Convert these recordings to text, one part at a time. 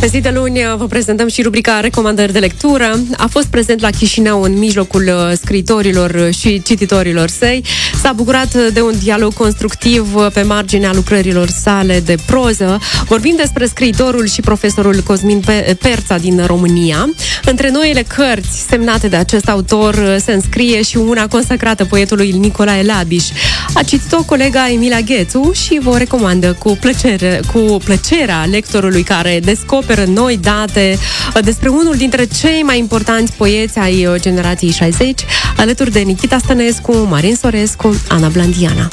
Pe zi de luni vă prezentăm și rubrica Recomandări de lectură. A fost prezent la Chișinău în mijlocul scriitorilor și cititorilor săi. S-a bucurat de un dialog constructiv pe marginea lucrărilor sale de proză. Vorbim despre scriitorul și profesorul Cosmin Perța din România. Între noile cărți semnate de acest autor se înscrie și una consacrată poetului Nicolae Labiș. A citit-o colega Emilia Ghețu și vă recomandă cu plăcerea lectorului care descoperă noi date despre unul dintre cei mai importanți poeți ai generației 60, alături de Nikita Stănescu, Marin Sorescu, Ana Blandiana.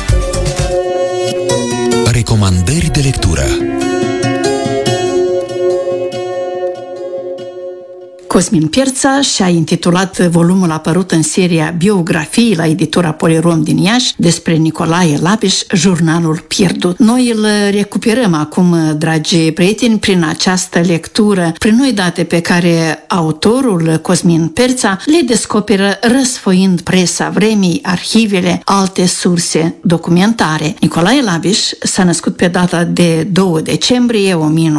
Recomandări de lectură. Cosmin Perța și-a intitulat volumul apărut în seria Biografii la editura Polirom din Iași despre Nicolae Labiș, Jurnalul pierdut. Noi îl recuperăm acum, dragi prieteni, prin această lectură, prin noi date pe care autorul Cosmin Perța le descoperă răsfoind presa vremii, arhivele, alte surse documentare. Nicolae Labiș s-a născut pe data de 2 decembrie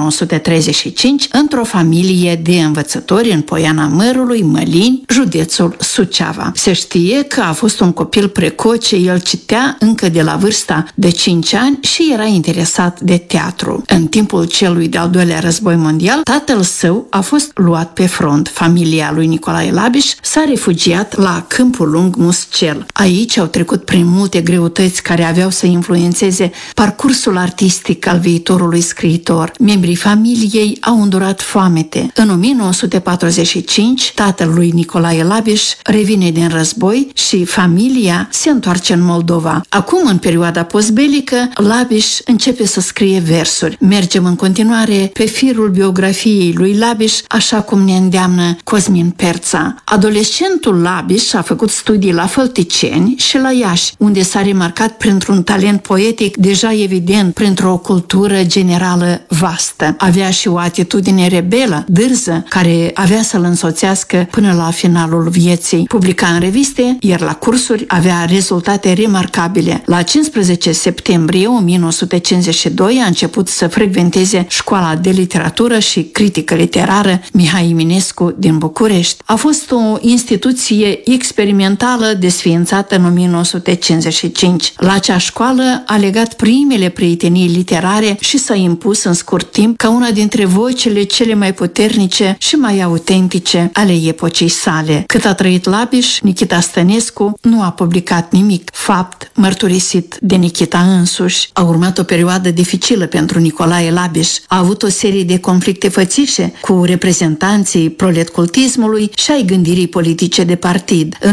1935 într-o familie de învățători în Poiana Mărului, Mălini, județul Suceava. Se știe că a fost un copil precoce, el citea încă de la vârsta de 5 ani și era interesat de teatru. În timpul celui de-al doilea război mondial, tatăl său a fost luat pe front. Familia lui Nicolae Labiș s-a refugiat la Câmpul Lung Muscel. Aici au trecut prin multe greutăți care aveau să influențeze parcursul artistic al viitorului scriitor. Membrii familiei au îndurat foamete. În 1945, tatăl lui Nicolae Labiș revine din război și familia se întoarce în Moldova. Acum, în perioada postbelică, Labiș începe să scrie versuri. Mergem în continuare pe firul biografiei lui Labiș, așa cum ne îndeamnă Cosmin Perța. Adolescentul Labiș a făcut studii la Fălticeni și la Iași, unde s-a remarcat printr-un talent poetic deja evident, printr-o cultură generală vastă. Avea și o atitudine rebelă, dârză, care avea să-l însoțească până la finalul vieții. Publica în reviste, iar la cursuri avea rezultate remarcabile. La 15 septembrie 1952 a început să frecventeze Școala de Literatură și Critică Literară Mihai Eminescu din București. A fost o instituție experimentală desființată în 1955. La acea școală a legat primele prietenii literare și s-a impus în scurt timp ca una dintre vocile cele mai puternice și mai autentice ale epocii sale. Cât a trăit Labiș, Nikita Stănescu nu a publicat nimic. Fapt mărturisit de Nikita însuși. A urmat o perioadă dificilă pentru Nicolae Labiș. A avut o serie de conflicte fățișe cu reprezentanții proletcultismului și ai gândirii politice de partid. În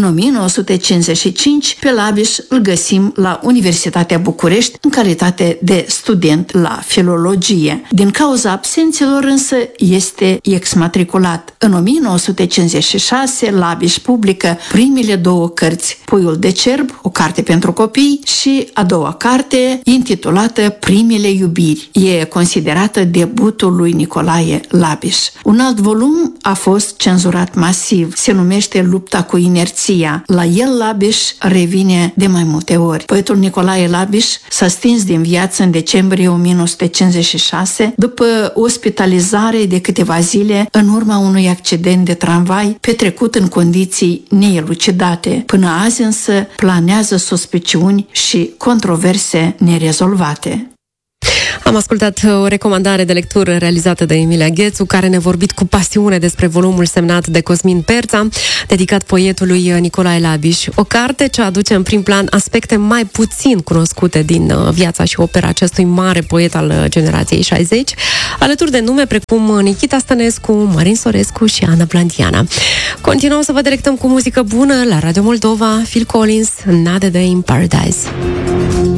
1955, pe Labiș îl găsim la Universitatea București în calitate de student la filologie. Din cauza absențelor însă este exmatriculat. În 1956, Labiș publică primele două cărți, Puiul de cerb, o carte pentru copii, și a doua carte, intitulată Primele iubiri. E considerată debutul lui Nicolae Labiș. Un alt volum a fost cenzurat masiv. Se numește Lupta cu inerția. La el Labiș revine de mai multe ori. Poetul Nicolae Labiș s-a stins din viață în decembrie 1956 după ospitalizare de câteva zile în urma unui accident de tramvai petrecut în condiții neelucidate. Până azi însă planează suspiciuni și controverse nerezolvate. Am ascultat o recomandare de lectură realizată de Emilia Ghețu, care ne-a vorbit cu pasiune despre volumul semnat de Cosmin Perța, dedicat poetului Nicolae Labiș. O carte ce aduce în prim plan aspecte mai puțin cunoscute din viața și opera acestui mare poet al generației 60, alături de nume precum Nikita Stănescu, Marin Sorescu și Ana Blandiana. Continuăm să vă delectăm cu muzică bună la Radio Moldova, Phil Collins, Another Day in Paradise.